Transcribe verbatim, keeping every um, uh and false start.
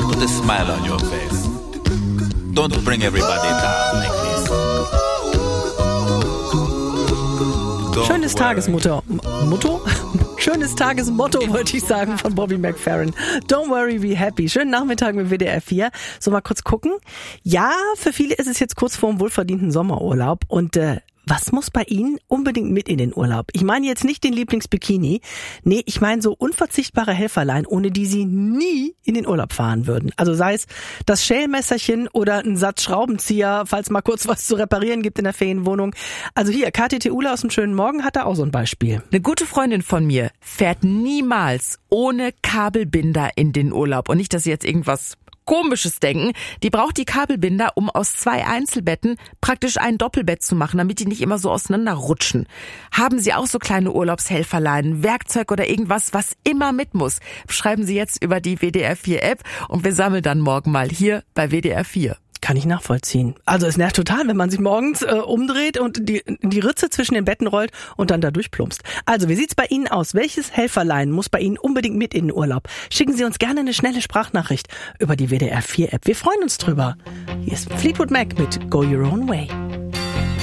Put a smile on your face. Don't bring everybody down like this. Don't Schönes worry. Tagesmotto. M- Motto? Schönes Tagesmotto, wollte ich sagen, von Bobby McFerrin. Don't worry, be happy. Schönen Nachmittag mit W D R vier. So, mal kurz gucken. Ja, für viele ist es jetzt kurz vor dem wohlverdienten Sommerurlaub. Und äh, was muss bei Ihnen unbedingt mit in den Urlaub? Ich meine jetzt nicht den Lieblingsbikini. Nee, ich meine so unverzichtbare Helferlein, ohne die Sie nie in den Urlaub fahren würden. Also sei es das Schälmesserchen oder ein Satz Schraubenzieher, falls mal kurz was zu reparieren gibt in der Ferienwohnung. Also hier, K T T Ula aus dem schönen Morgen hat da auch so ein Beispiel. Eine gute Freundin von mir fährt niemals ohne Kabelbinder in den Urlaub. Und nicht, dass sie jetzt irgendwas Komisches denken. Die braucht die Kabelbinder, um aus zwei Einzelbetten praktisch ein Doppelbett zu machen, damit die nicht immer so auseinanderrutschen. Haben Sie auch so kleine Urlaubshelferlein, Werkzeug oder irgendwas, was immer mit muss? Schreiben Sie jetzt über die W D R vier App und wir sammeln dann morgen mal hier bei W D R vier. Kann ich nachvollziehen. Also es nervt total, wenn man sich morgens äh, umdreht und die, die Ritze zwischen den Betten rollt und dann da durchplumpst. Also, wie sieht's bei Ihnen aus? Welches Helferlein muss bei Ihnen unbedingt mit in den Urlaub? Schicken Sie uns gerne eine schnelle Sprachnachricht über die W D R vier App. Wir freuen uns drüber. Hier ist Fleetwood Mac mit Go Your Own Way.